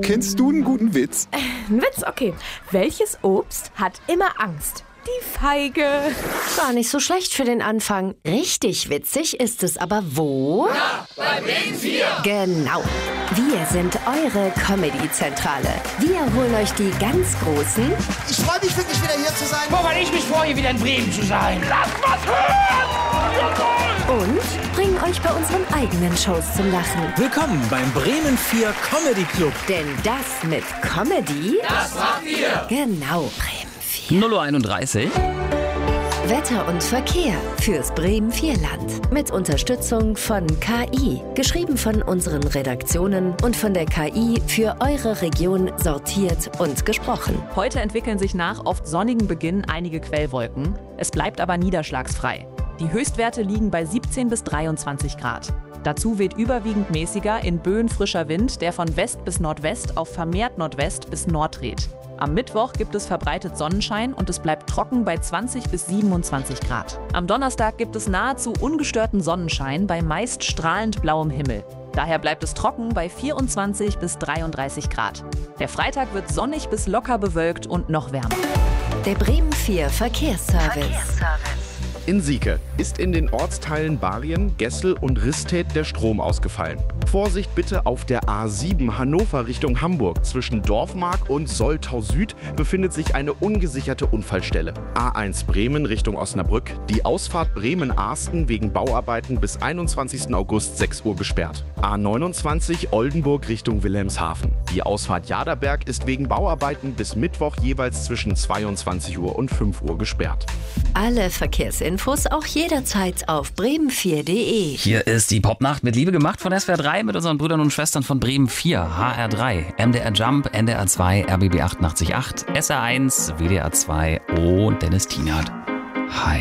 Kennst du einen guten Witz? Ein Witz, okay. Welches Obst hat immer Angst? Die Feige. Gar nicht so schlecht für den Anfang. Richtig witzig ist es aber wo? Ja, bei Bremen 4. Genau. Wir sind eure Comedy-Zentrale. Wir holen euch die ganz Großen. Ich freue mich wirklich wieder hier zu sein. Boah, weil ich mich freue, wieder in Bremen zu sein. Lass was hören! Und bringen euch bei unseren eigenen Shows zum Lachen. Willkommen beim Bremen 4 Comedy Club. Denn das mit Comedy, Das machen wir. genau, Bremen 4. 0:31 Uhr. Wetter und Verkehr fürs Bremen 4 Land. Mit Unterstützung von KI. Geschrieben von unseren Redaktionen und von der KI für eure Region sortiert und gesprochen. Heute entwickeln sich nach oft sonnigen Beginn einige Quellwolken. Es bleibt aber niederschlagsfrei. Die Höchstwerte liegen bei 17 bis 23 Grad. Dazu weht überwiegend mäßiger, in Böen frischer Wind, der von West bis Nordwest auf vermehrt Nordwest bis Nord dreht. Am Mittwoch gibt es verbreitet Sonnenschein und es bleibt trocken bei 20 bis 27 Grad. Am Donnerstag gibt es nahezu ungestörten Sonnenschein bei meist strahlend blauem Himmel. Daher bleibt es trocken bei 24 bis 33 Grad. Der Freitag wird sonnig bis locker bewölkt und noch wärmer. Der Bremen 4 Verkehrsservice. In Sieke ist in den Ortsteilen Balien, Gessel und Ristedt der Strom ausgefallen. Vorsicht bitte auf der A7 Hannover Richtung Hamburg. Zwischen Dorfmark und Soltau Süd befindet sich eine ungesicherte Unfallstelle. A1 Bremen Richtung Osnabrück. Die Ausfahrt Bremen-Arsten wegen Bauarbeiten bis 21. August 6 Uhr gesperrt. A29 Oldenburg Richtung Wilhelmshaven. Die Ausfahrt Jaderberg ist wegen Bauarbeiten bis Mittwoch jeweils zwischen 22 Uhr und 5 Uhr gesperrt. Alle Verkehrsinfos auch jederzeit auf bremen4.de. Hier ist die Popnacht mit Liebe gemacht von SWR 3 mit unseren Brüdern und Schwestern von Bremen 4, HR3, MDR Jump, NDR 2, RBB 88.8, SR1, WDR 2 und Dennis Tienert. Hi.